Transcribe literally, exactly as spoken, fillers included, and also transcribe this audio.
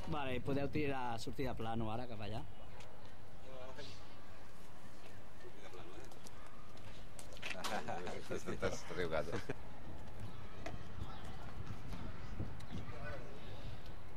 Vale, i podeu tirar, sortir de plano ara cap allà. Sortir de plano, eh? T'has riugat.